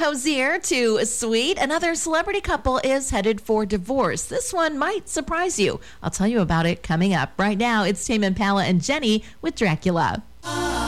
cozier to sweet. Another celebrity couple is headed for divorce. This one might surprise you. I'll tell you about it coming up. Right now, it's Tame Impala and Jenny with Dracula.